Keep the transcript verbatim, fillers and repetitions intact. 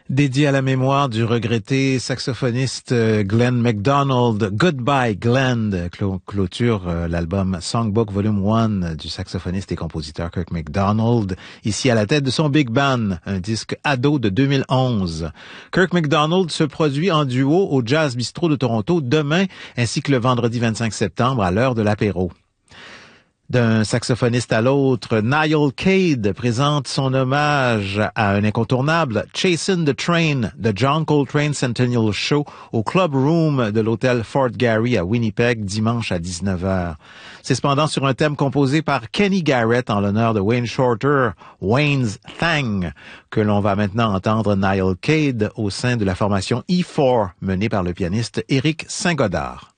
Dédié à la mémoire du regretté saxophoniste Glenn MacDonald, Goodbye Glenn clôt, clôture euh, l'album Songbook Volume un du saxophoniste et compositeur Kirk MacDonald, ici à la tête de son Big Band, un disque ado de deux mille onze. Kirk MacDonald se produit en duo au Jazz Bistro de Toronto demain ainsi que le vendredi vingt-cinq septembre à l'heure de l'apéro. D'un saxophoniste à l'autre, Niall Cade présente son hommage à un incontournable, Chasing the Train, de John Coltrane Centennial Show au Club Room de l'hôtel Fort Garry à Winnipeg, dimanche à dix-neuf heures. C'est cependant sur un thème composé par Kenny Garrett en l'honneur de Wayne Shorter, Wayne's Thang, que l'on va maintenant entendre Niall Cade au sein de la formation E quatre menée par le pianiste Éric Saint-Godard.